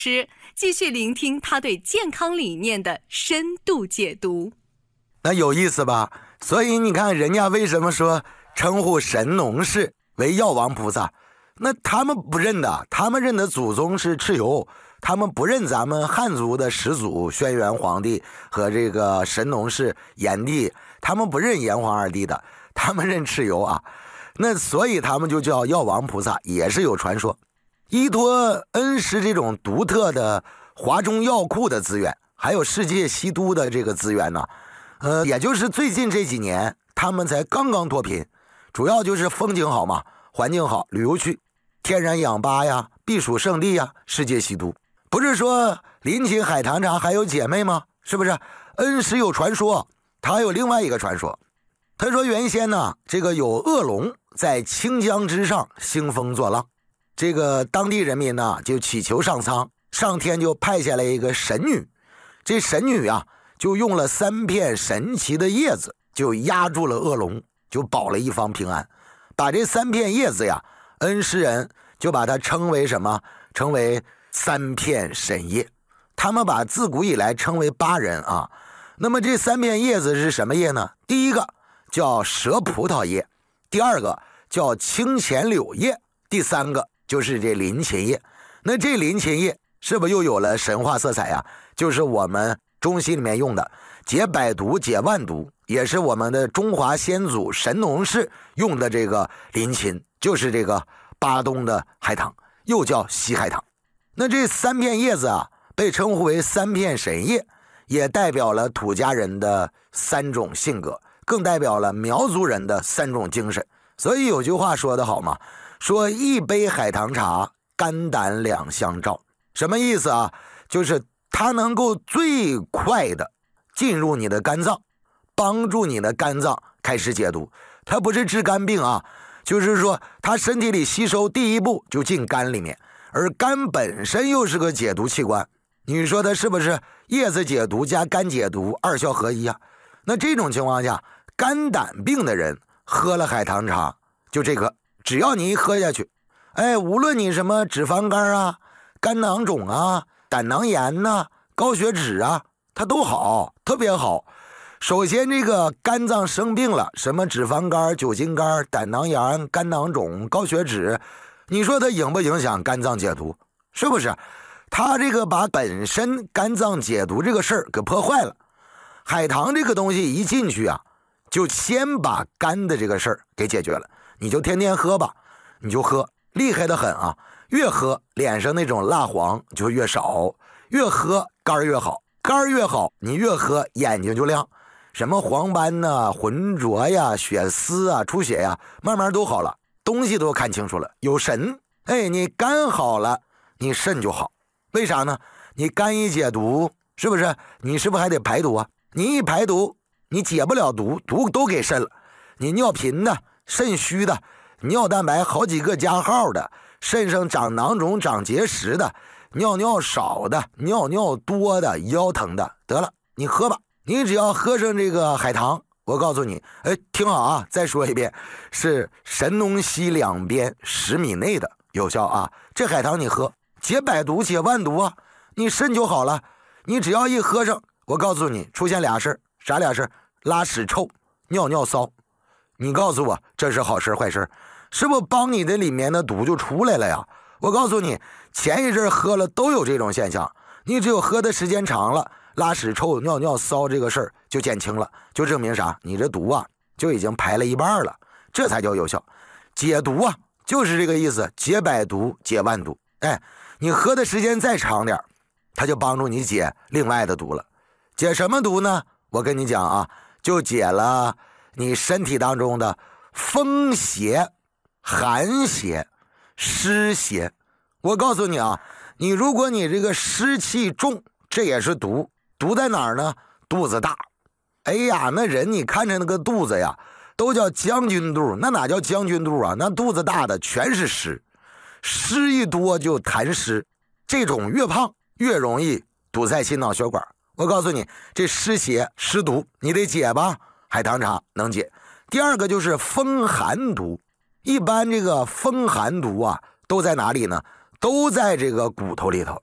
继续聆听他对健康理念的深度解读。 那有意思吧？所以你看人家为什么说称呼神农氏为药王菩萨，那他们不认的，他们认的祖宗是蚩尤，他们不认咱们汉族的始祖轩辕皇帝和这个神农氏炎帝，他们不认炎黄二帝的，他们认蚩尤啊。那所以他们就叫药王菩萨，也是有传说。依托恩师这种独特的华中药库的资源，还有世界稀都的这个资源呢，也就是最近这几年他们才刚刚脱贫，主要就是风景好嘛，环境好，旅游区，天然氧吧呀，避暑胜地呀，世界稀都。不是说临秦海棠茶还有姐妹吗？是不是？恩师有传说，他还有另外一个传说。他说原先呢，这个有恶龙在清江之上兴风作浪，这个当地人民呢就祈求上苍，上天就派下来一个神女，这神女啊就用了3片神奇的叶子，就压住了恶龙，就保了一方平安。把这3片叶子呀，恩师人就把它称为什么？称为3片神叶。他们把自古以来称为8人啊。那么这3片叶子是什么叶呢？第一个叫蛇葡萄叶，第二个叫清浅柳叶，第三个就是这林芹叶。那这林芹叶是不是又有了神话色彩呀？就是我们中西里面用的解百毒解万毒，也是我们的中华先祖神农氏用的这个林芹，就是这个巴东的海棠，又叫西海棠。那这3片叶子啊，被称呼为3片神叶，也代表了土家人的3种性格，更代表了苗族人的3种精神。所以有句话说得好嘛，说一杯海棠茶，肝胆两相照。什么意思啊？就是它能够最快的进入你的肝脏，帮助你的肝脏开始解毒。它不是治肝病啊，就是说它身体里吸收第一步就进肝里面，而肝本身又是个解毒器官。你说它是不是叶子解毒加肝解毒2效合一啊？那这种情况下，肝胆病的人喝了海棠茶，就这个，只要你一喝下去，无论你什么脂肪肝啊、肝囊肿啊、胆囊炎呐、高血脂啊，它都好，特别好。首先这个肝脏生病了，什么脂肪肝、酒精肝、胆囊炎、肝囊肿、高血脂，你说它影不影响肝脏解毒？是不是？它这个把本身肝脏解毒这个事儿给破坏了。海棠这个东西一进去啊，就先把肝的这个事儿给解决了。你就天天喝吧，你就喝，厉害的很啊！越喝脸上那种蜡黄就越少，越喝肝越好，肝越好，你越喝眼睛就亮，什么黄斑呐、浑浊呀、血丝啊、出血呀，慢慢都好了，东西都看清楚了，有神。你肝好了，你肾就好。为啥呢？你肝一解毒，是不是？你是不是还得排毒啊？你一排毒，你解不了毒，毒都给肾了。你尿频的、肾虚的、尿蛋白好几个加号的、肾上长囊肿、长结石的、尿尿少的、尿尿多的、腰疼的，得了，你喝吧。你只要喝上这个海棠，我告诉你，听好啊，再说一遍，是神农溪两边10米内的有效啊。这海棠你喝，解百毒解万毒啊，你肾就好了。你只要一喝上，我告诉你出现俩事儿，啥俩事儿？拉屎臭，尿尿骚。你告诉我这是好事坏事？是不是帮你的里面的毒就出来了呀？我告诉你，前一阵喝了都有这种现象，你只有喝的时间长了，拉屎臭、尿尿骚这个事儿就减轻了，就证明啥？你这毒啊就已经排了一半了，这才叫有效。解毒啊就是这个意思，解百毒解万毒。你喝的时间再长点，它就帮助你解另外的毒了。解什么毒呢？我跟你讲啊，就解了你身体当中的风邪、寒邪、湿邪。我告诉你啊，如果你这个湿气重，这也是毒。毒在哪儿呢？肚子大。那人你看着那个肚子呀，都叫将军肚，那哪叫将军肚啊？那肚子大的全是湿，湿一多就痰湿，这种越胖越容易堵塞心脑血管。我告诉你，这湿邪湿毒你得解吧，海棠茶能解。第二个就是风寒毒，一般这个风寒毒啊都在哪里呢？都在这个骨头里头。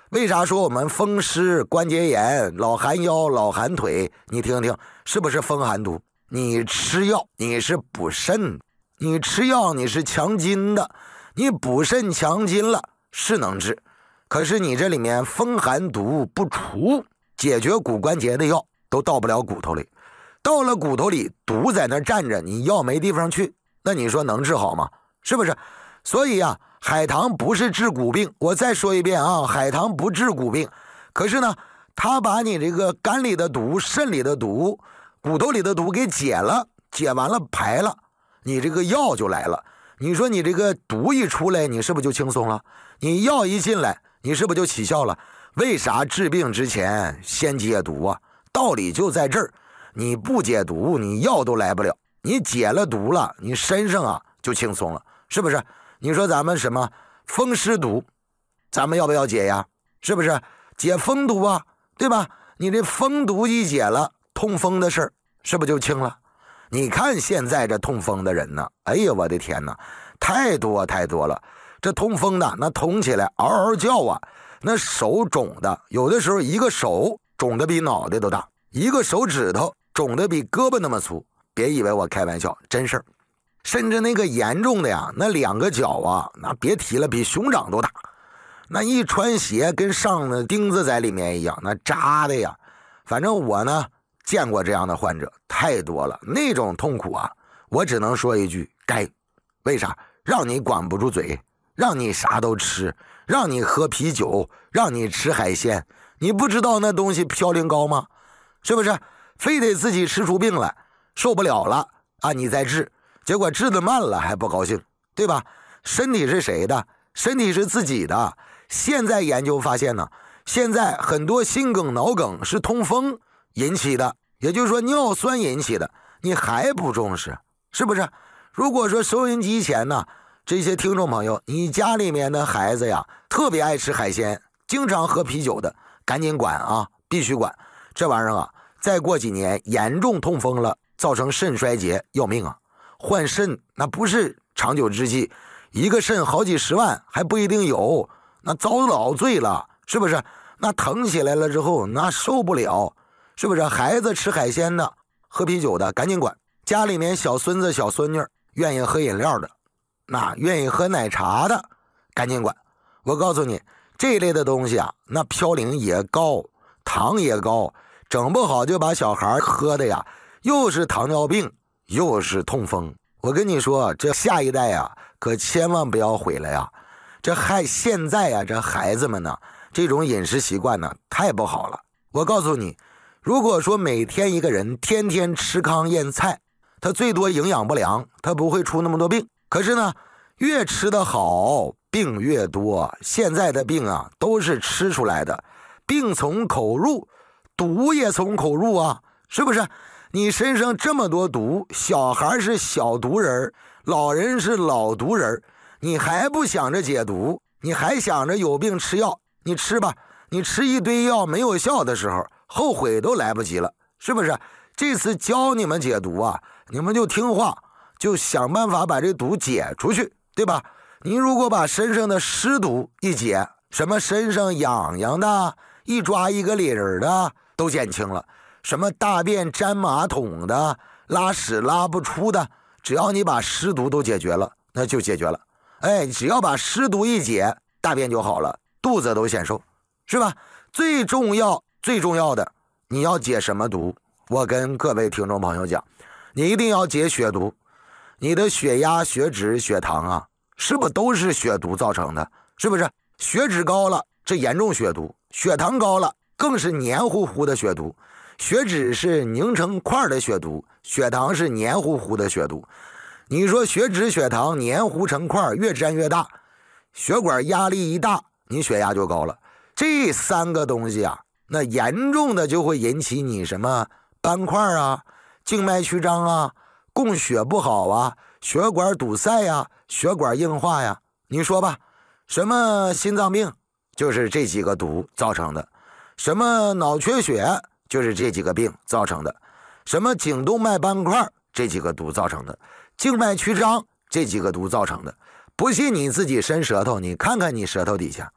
为啥说我们风湿、关节炎、老寒腰、老寒腿？你听听，是不是风寒毒？你吃药你是补肾，你吃药你是强筋的，你补肾强筋了是能治，可是你这里面风寒毒不除，解决骨关节的药都到不了骨头里，到了骨头里毒在那站着，你药没地方去，那你说能治好吗？是不是？所以啊，海棠不是治骨病，我再说一遍啊，海棠不治骨病，可是呢它把你这个肝里的毒、肾里的毒、骨头里的毒给解了，解完了排了，你这个药就来了。你说你这个毒一出来，你是不是就轻松了？你药一进来，你是不是就起效了？为啥治病之前先解毒啊？道理就在这儿，你不解毒，你药都来不了，你解了毒了，你身上啊就轻松了，是不是？你说咱们什么风湿毒，咱们要不要解呀？是不是？解风毒啊，对吧？你这风毒一解了，痛风的事儿是不是就轻了？你看现在这痛风的人呢，哎呀我的天哪，太多了。这痛风的那痛起来嗷嗷叫啊，那手肿的，有的时候一个手肿的比脑袋都大，一个手指头肿的比胳膊那么粗，别以为我开玩笑，真事儿。甚至那个严重的呀，那两个脚啊，那别提了，比熊掌都大，那一穿鞋跟上了钉子在里面一样，那扎的呀。反正我呢见过这样的患者太多了，那种痛苦啊，我只能说一句该。为啥？让你管不住嘴，让你啥都吃，让你喝啤酒，让你吃海鲜，你不知道那东西嘌呤高吗？是不是？非得自己吃出病来，受不了了啊，你再治，结果治得慢了还不高兴，对吧？身体是谁的？身体是自己的。现在研究发现呢，现在很多心梗、脑梗是痛风引起的，也就是说尿酸引起的，你还不重视，是不是？如果说收音机前呢，这些听众朋友，你家里面的孩子呀，特别爱吃海鲜，经常喝啤酒的，赶紧管啊，必须管。这玩意儿啊，再过几年严重痛风了，造成肾衰竭，要命啊！换肾那不是长久之计，一个肾好几十万还不一定有，那遭老罪了，是不是？那疼起来了之后，那受不了，是不是？孩子吃海鲜的，喝啤酒的，赶紧管。家里面小孙子小孙女愿意喝饮料的，那愿意喝奶茶的，赶紧管。我告诉你，这类的东西啊，那嘌呤也高，糖也高，整不好就把小孩喝的呀，又是糖尿病又是痛风。我跟你说，这下一代啊，可千万不要毁了呀！现在啊，这孩子们呢，这种饮食习惯呢，太不好了。我告诉你，如果说每天一个人天天吃糠咽菜，他最多营养不良，他不会出那么多病。可是呢，越吃得好，病越多。现在的病啊，都是吃出来的，病从口入，毒也从口入啊，是不是？你身上这么多毒，小孩是小毒人，老人是老毒人，你还不想着解毒，你还想着有病吃药，你吃吧，你吃一堆药没有效的时候，后悔都来不及了，是不是？这次教你们解毒啊，你们就听话，就想办法把这毒解出去，对吧？你如果把身上的湿毒一解，什么身上痒痒的，一抓一个理儿的都减轻了，什么大便粘马桶的，拉屎拉不出的，只要你把湿毒都解决了，那就解决了。哎，只要把湿毒一解，大便就好了，肚子都显瘦，是吧？最重要的，你要解什么毒？我跟各位听众朋友讲，你一定要解血毒。你的血压、血脂、血糖啊，是不是都是血毒造成的？是不是？血脂高了，这严重血毒；血糖高了，更是黏糊糊的血毒。血脂是凝成块的血毒，血糖是黏糊糊的血毒。你说血脂、血糖黏糊成块，越粘越大，血管压力一大，你血压就高了。这三个东西啊，那严重的就会引起你什么斑块啊、静脉曲张啊、供血不好啊、血管堵塞呀、血管硬化呀。你说吧，什么心脏病就是这几个毒造成的，什么脑缺血就是这几个病造成的，什么颈动脉斑块这几个毒造成的，静脉曲张这几个毒造成的。不信你自己伸舌头，你看看你舌头底下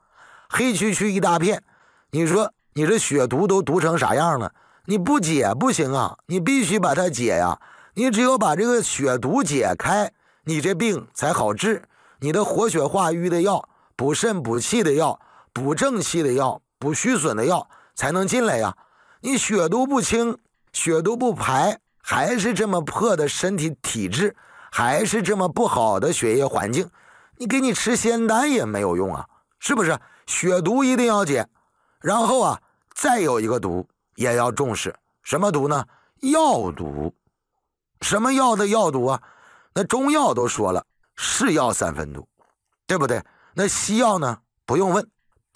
黑黢黢一大片。你说你这血毒都毒成啥样了？你不解不行啊，你必须把它解呀。你只有把这个血毒解开，你这病才好治。你的活血化瘀的药、补肾补气的药、补正气的药、补虚损的药才能进来呀。你血毒不清，血毒不排，还是这么破的身体体质，还是这么不好的血液环境，你给你吃仙丹也没有用啊，是不是？血毒一定要解。然后啊，再有一个毒也要重视，什么毒呢？药毒。什么药的药毒啊？那中药都说了，是药三分毒，对不对？那西药呢？不用问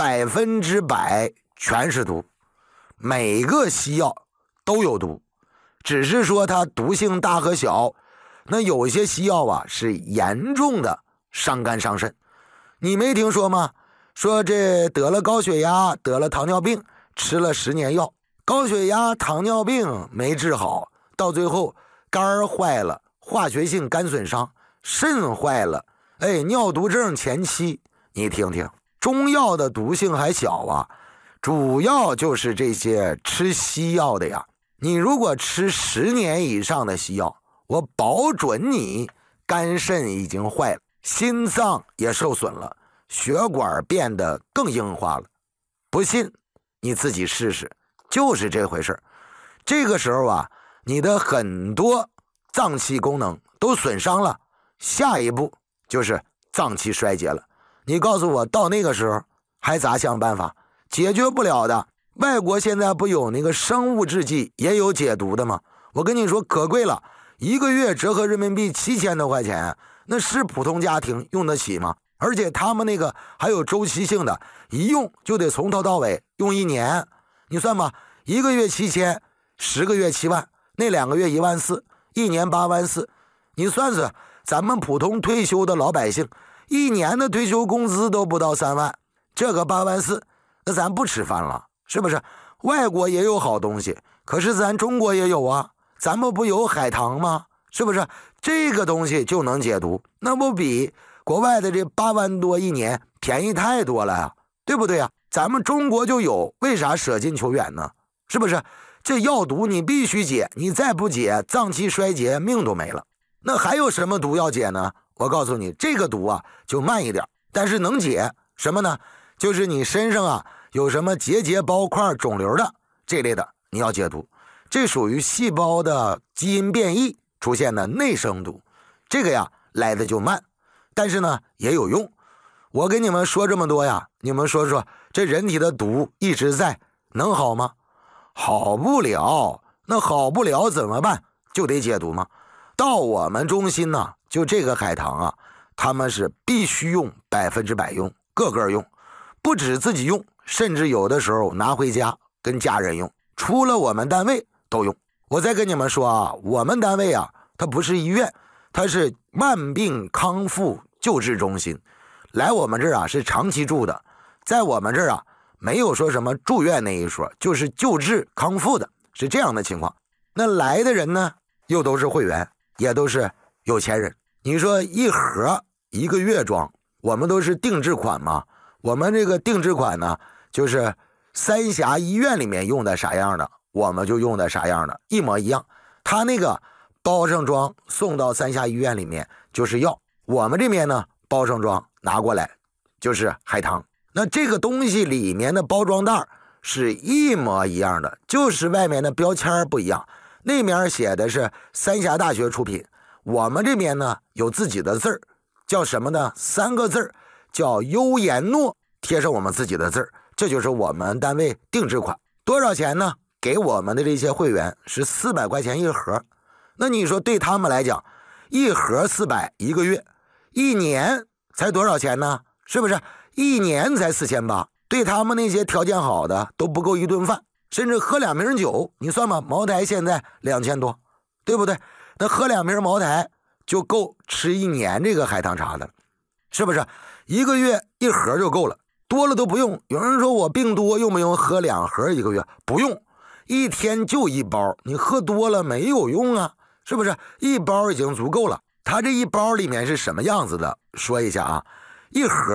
，100%全是毒，每个西药都有毒，只是说它毒性大和小。那有些西药啊是严重的伤肝伤肾，你没听说吗？说这得了高血压，得了糖尿病，吃了10年药，高血压、糖尿病没治好，到最后肝坏了，化学性肝损伤，肾坏了，尿毒症前期。你听听，中药的毒性还小啊，主要就是这些吃西药的呀。你如果吃10年以上的西药，我保准你肝肾已经坏了，心脏也受损了，血管变得更硬化了。不信你自己试试，就是这回事。这个时候啊，你的很多脏器功能都损伤了，下一步就是脏器衰竭了。你告诉我，到那个时候还咋想办法？解决不了的。外国现在不有那个生物制剂也有解毒的吗？我跟你说可贵了，1个月折合人民币7000多块钱，那是普通家庭用得起吗？而且他们那个还有周期性的，一用就得从头到尾用1年。你算吧，1个月7000，10个月7万，那2个月14000，1年84000。你算算，咱们普通退休的老百姓1年的退休工资都不到3万，这个84000，那咱不吃饭了，是不是？外国也有好东西，可是咱中国也有啊，咱们不有海棠吗？是不是？这个东西就能解毒，那不比国外的这8万多1年便宜太多了呀，对不对呀？咱们中国就有，为啥舍近求远呢？是不是？这药毒你必须解，你再不解，脏器衰竭，命都没了。那还有什么毒要解呢？我告诉你，这个毒啊就慢一点，但是能解。什么呢？就是你身上啊有什么结包块肿瘤的这类的，你要解毒。这属于细胞的基因变异出现的内生毒，这个呀来的就慢，但是呢也有用。我跟你们说这么多呀，你们说说，这人体的毒一直在，能好吗？好不了。那好不了怎么办？就得解毒吗？到我们中心呢，就这个海棠啊，他们是必须用100%用，个个用，不止自己用，甚至有的时候拿回家跟家人用，除了我们单位都用。我再跟你们说啊，我们单位啊，它不是医院，它是慢病康复救治中心。来我们这儿啊是长期住的，在我们这儿啊没有说什么住院那一说，就是救治康复的，是这样的情况。那来的人呢又都是会员，也都是有钱人。你说一盒1个月装，我们都是定制款嘛，我们这个定制款呢就是三峡医院里面用的啥样的，我们就用的啥样的，一模一样。他那个包上装送到三峡医院里面就是药，我们这边呢包上装拿过来就是海棠。那这个东西里面的包装袋是一模一样的，就是外面的标签不一样，那面写的是三峡大学出品，我们这边呢有自己的字儿，叫什么呢？3个字儿，叫优颜诺，贴上我们自己的字儿，这就是我们单位定制款。多少钱呢？给我们的这些会员是400块钱一盒。那你说对他们来讲，一盒400，一个月，1年才多少钱呢？是不是1年才4800？对他们那些条件好的都不够一顿饭，甚至喝2瓶酒，你算吧，茅台现在2000多，对不对？那喝2瓶茅台就够吃1年这个海棠茶的，是不是？一个月一盒就够了，多了都不用。有人说我病多用不用喝2盒一个月？不用，一天就1包，你喝多了没有用啊，是不是？1包已经足够了。它这1包里面是什么样子的？说一下啊，一盒啊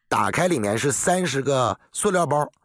打开里面是30个塑料包，